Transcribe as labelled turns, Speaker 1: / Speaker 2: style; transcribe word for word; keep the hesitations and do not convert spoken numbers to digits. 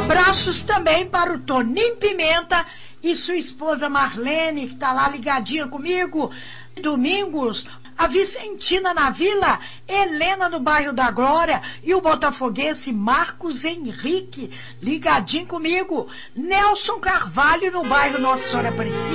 Speaker 1: Abraços também para o Toninho Pimenta e sua esposa Marlene, que está lá ligadinha comigo. Domingos, a Vicentina na Vila, Helena no bairro da Glória e o botafoguense Marcos Henrique, ligadinho comigo. Nelson Carvalho no bairro Nossa Senhora Aparecida.